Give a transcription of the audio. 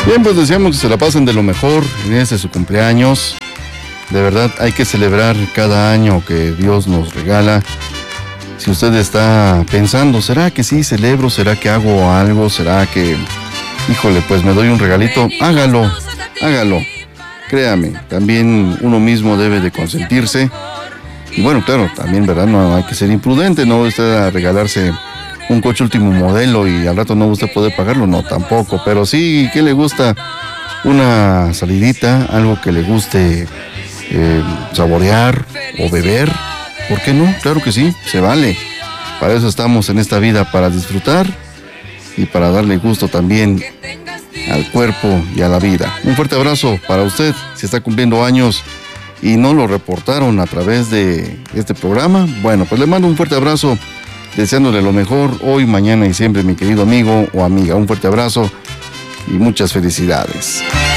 Bien, pues deseamos que se la pasen de lo mejor en este su cumpleaños. De verdad, hay que celebrar cada año que Dios nos regala. Si usted está pensando, ¿será que sí celebro? ¿Será que hago algo? ¿Será que, híjole, pues me doy un regalito? Hágalo. Créame, también uno mismo debe de consentirse. Y bueno, claro, también, ¿verdad? No hay que ser imprudente, no usted a regalarse un coche último modelo y al rato no usted poder pagarlo, no, tampoco. Pero sí, ¿qué le gusta? Una salidita, algo que le guste saborear o beber. ¿Por qué no? Claro que sí, se vale. Para eso estamos en esta vida, para disfrutar y para darle gusto también al cuerpo y a la vida. Un fuerte abrazo para usted, si está cumpliendo años y no lo reportaron a través de este programa. Bueno, pues le mando un fuerte abrazo, deseándole lo mejor hoy, mañana y siempre, mi querido amigo o amiga. Un fuerte abrazo y muchas felicidades.